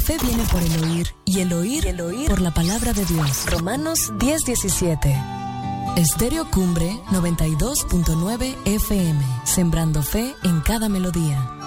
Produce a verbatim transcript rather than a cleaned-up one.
fe viene por el oír, y el oír, el oír por la palabra de Dios. Romanos diez diecisiete. Estéreo Cumbre noventa y dos punto nueve F M, sembrando fe en cada melodía.